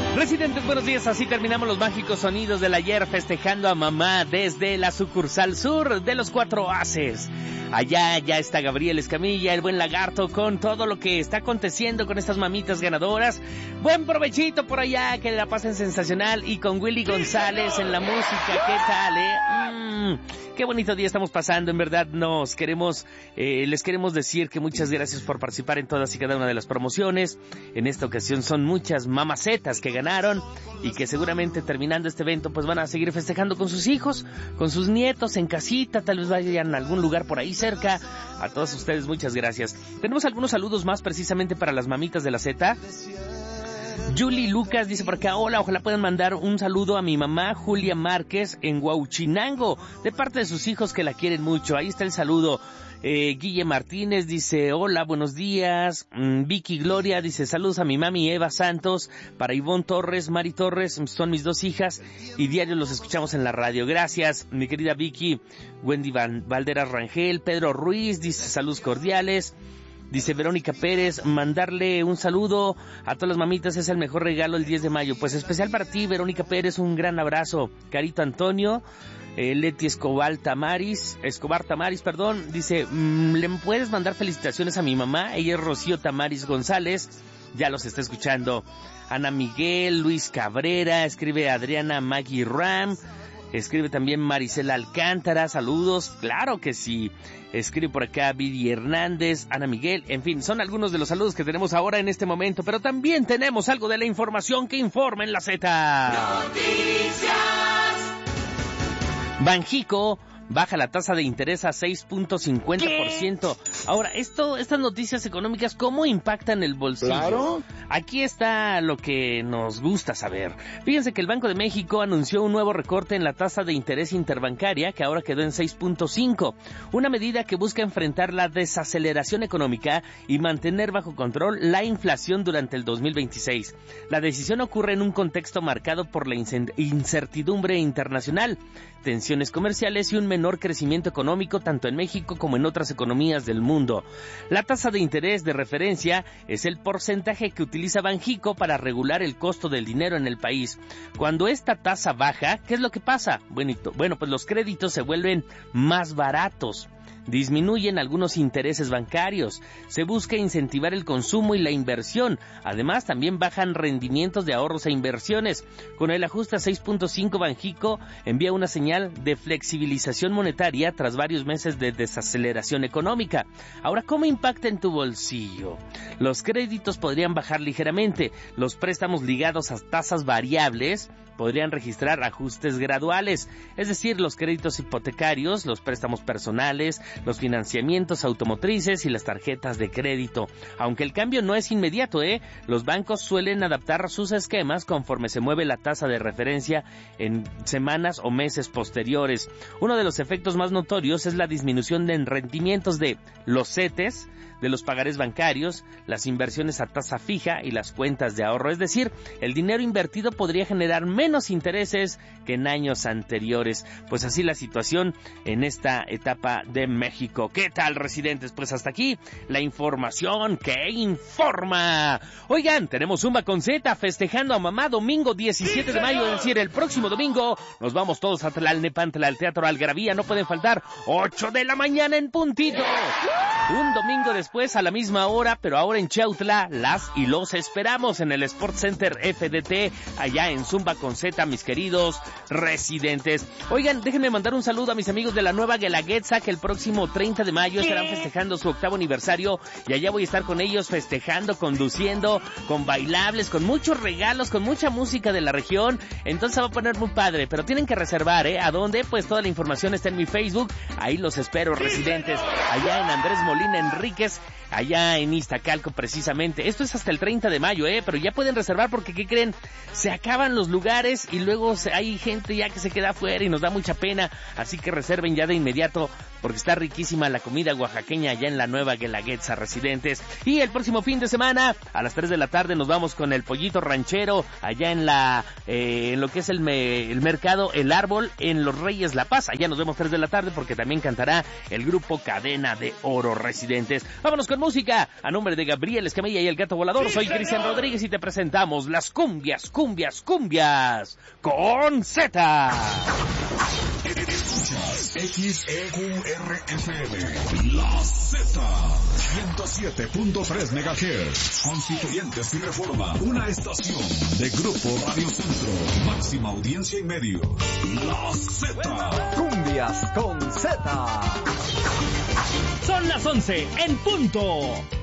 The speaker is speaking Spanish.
Residentes, buenos días, así terminamos los mágicos sonidos del ayer festejando a mamá desde la sucursal sur de los Cuatro Haces. Allá ya está Gabriel Escamilla, el buen lagarto, con todo lo que está aconteciendo con estas mamitas ganadoras. Buen provechito por allá, que la pasen sensacional, y con Willy González en la música. ¿Qué tal, Qué bonito día estamos pasando, en verdad les queremos decir que muchas gracias por participar en todas y cada una de las promociones. En esta ocasión son muchas mamacetas que ganaron y que seguramente terminando este evento pues van a seguir festejando con sus hijos, con sus nietos en casita, tal vez vayan a algún lugar por ahí cerca. A todos ustedes muchas gracias. Tenemos algunos saludos más precisamente para las mamitas de la Z. Julie Lucas dice por acá: hola, ojalá puedan mandar un saludo a mi mamá Julia Márquez en Huauchinango, de parte de sus hijos que la quieren mucho. Ahí está el saludo. Guille Martínez dice: hola, buenos días. Vicky Gloria dice: saludos a mi mami Eva Santos, para Ivonne Torres, Mari Torres, son mis dos hijas y diario los escuchamos en la radio. Gracias, mi querida Vicky. Wendy Valderas Rangel, Pedro Ruiz dice: saludos cordiales. Dice Verónica Pérez: mandarle un saludo a todas las mamitas es el mejor regalo el 10 de mayo. Pues especial para ti, Verónica Pérez, un gran abrazo. Carito Antonio, Leti Escobar Tamaris, dice: ¿le puedes mandar felicitaciones a mi mamá? Ella es Rocío Tamaris González, ya los está escuchando. Ana Miguel, Luis Cabrera, escribe Adriana Maggie Ram, escribe también Marisela Alcántara, saludos, claro que sí. Escribe por acá Vidi Hernández, Ana Miguel, en fin, son algunos de los saludos que tenemos ahora en este momento, pero también tenemos algo de la información que informa en la Z. Noticias. Banjico baja la tasa de interés a 6.50%. Ahora, estas noticias económicas, ¿cómo impactan el bolsillo? Claro. Aquí está lo que nos gusta saber. Fíjense que el Banco de México anunció un nuevo recorte en la tasa de interés interbancaria, que ahora quedó en 6.5. Una medida que busca enfrentar la desaceleración económica y mantener bajo control la inflación durante el 2026. La decisión ocurre en un contexto marcado por la incertidumbre internacional, tensiones comerciales y un menor crecimiento económico tanto en México como en otras economías del mundo. La tasa de interés de referencia es el porcentaje que utiliza Banjico para regular el costo del dinero en el país. Cuando esta tasa baja, ¿qué es lo que pasa? Bueno, pues los créditos se vuelven más baratos. Disminuyen algunos intereses bancarios, se busca incentivar el consumo y la inversión. Además, también bajan rendimientos de ahorros e inversiones. Con el ajuste a 6.5, Banjico envía una señal de flexibilización monetaria tras varios meses de desaceleración económica. Ahora, ¿cómo impacta en tu bolsillo? Los créditos podrían bajar ligeramente. Los préstamos ligados a tasas variables podrían registrar ajustes graduales, es decir, los créditos hipotecarios, los préstamos personales, los financiamientos automotrices y las tarjetas de crédito. Aunque el cambio no es inmediato, los bancos suelen adaptar sus esquemas conforme se mueve la tasa de referencia en semanas o meses posteriores. Uno de los efectos más notorios es la disminución de rendimientos de los CETES, de los pagarés bancarios, las inversiones a tasa fija y las cuentas de ahorro. Es decir, el dinero invertido podría generar menos intereses que en años anteriores. Pues así la situación en esta etapa de México. ¿Qué tal, residentes? Pues hasta aquí la información que informa. Oigan, tenemos Zumba con Z festejando a mamá domingo 17 de mayo, es decir, el próximo domingo. Nos vamos todos a Tlalnepantla, al Teatro Algarabía. No pueden faltar, 8 de la mañana en puntito. Un domingo después a la misma hora, pero ahora en Chautla, las y los esperamos en el Sports Center FDT, allá en Zumba con Z, mis queridos residentes. Oigan, déjenme mandar un saludo a mis amigos de la Nueva Guelaguetza, que el próximo 30 de mayo estarán festejando su 8º aniversario, y allá voy a estar con ellos festejando, conduciendo, con bailables, con muchos regalos, con mucha música de la región. Entonces va a poner muy padre, pero tienen que reservar, ¿a dónde? Pues toda la información está en mi Facebook, ahí los espero, residentes, allá en Andrés Molina Enríquez, allá en Iztacalco precisamente. Esto es hasta el 30 de mayo, pero ya pueden reservar porque, ¿qué creen? Se acaban los lugares y luego hay gente ya que se queda afuera y nos da mucha pena, así que reserven ya de inmediato porque está riquísima la comida oaxaqueña allá en la Nueva Guelaguetza, residentes. Y el próximo fin de semana, a las 3 de la tarde, nos vamos con el Pollito Ranchero allá en lo que es el mercado El Árbol en Los Reyes La Paz. Allá nos vemos 3 de la tarde porque también cantará el grupo Cadena de Oro, residentes. Vámonos con música. A nombre de Gabriel Escamilla y el Gato Volador, soy Cristian Rodríguez y te presentamos las cumbias con Z. XEQRFM, La Z, 107.3 MHz, Constituyentes y Reforma, una estación de Grupo Radio Centro, máxima audiencia y medios. La Z. Cumbias con Z. Son las 11 en punto.